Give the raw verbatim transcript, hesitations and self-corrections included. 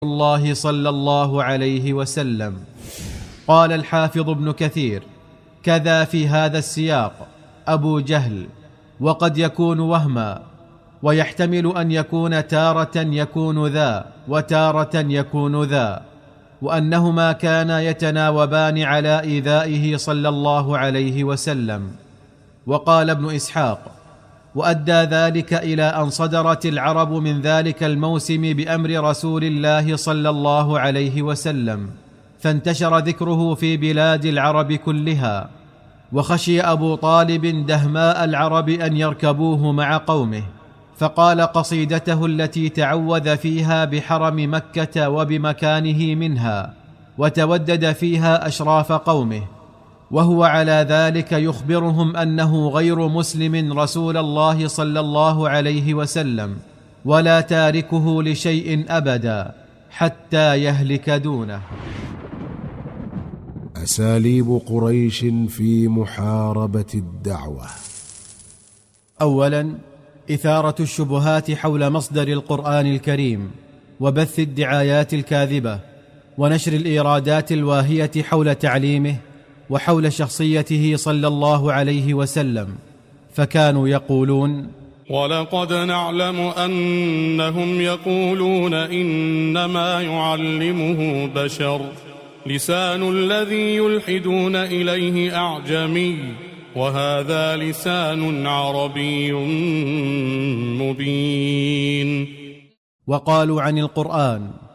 الله صلى الله عليه وسلم. قال الحافظ ابن كثير: كذا في هذا السياق أبو جهل، وقد يكون وهما، ويحتمل أن يكون تارة يكون ذا وتارة يكون ذا، وأنهما كانا يتناوبان على إيذائه صلى الله عليه وسلم. وقال ابن إسحاق: وأدى ذلك إلى أن صدرت العرب من ذلك الموسم بأمر رسول الله صلى الله عليه وسلم، فانتشر ذكره في بلاد العرب كلها، وخشي أبو طالب دهماء العرب أن يركبوه مع قومه، فقال قصيدته التي تعوذ فيها بحرم مكة وبمكانه منها، وتودد فيها أشراف قومه، وهو على ذلك يخبرهم أنه غير مسلم رسول الله صلى الله عليه وسلم، ولا تاركه لشيء أبدا حتى يهلك دونه. أساليب قريش في محاربة الدعوة. أولا، إثارة الشبهات حول مصدر القرآن الكريم، وبث الدعايات الكاذبة، ونشر الإيرادات الواهية حول تعليمه وحول شخصيته صلى الله عليه وسلم، فكانوا يقولون: ولقد نعلم أنهم يقولون إنما يعلمه بشر، لسان الذي يلحدون إليه أعجمي، وهذا لسان عربي مبين. وقالوا عن القرآن: